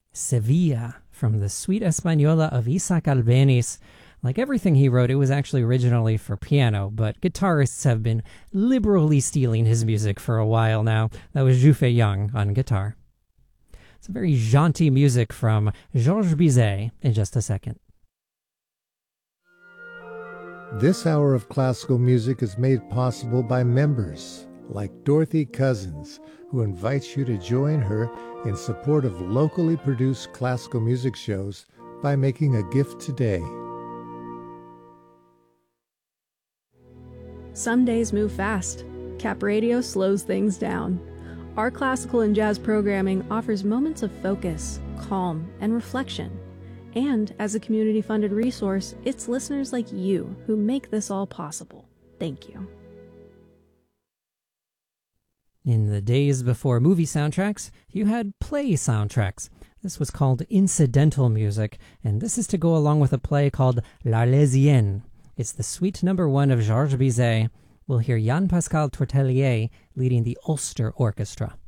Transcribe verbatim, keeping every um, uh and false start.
Sevilla from the Suite Española of Isaac Albéniz. Like everything he wrote, it was actually originally for piano, but guitarists have been liberally stealing his music for a while now. That was Zhu Fei Young on guitar. It's a very jaunty music from Georges Bizet in just a second. This hour of classical music is made possible by members like Dorothy Cousins, who invites you to join her in support of locally produced classical music shows by making a gift today. Some days move fast. Cap Radio slows things down. Our classical and jazz programming offers moments of focus, calm, and reflection. And as a community-funded resource, it's listeners like you who make this all possible. Thank you. In the days before movie soundtracks, you had play soundtracks. This was called incidental music, and this is to go along with a play called L'Arlésienne. It's the suite number one of Georges Bizet. We'll hear Jean-Pascal Tortelier leading the Ulster Orchestra.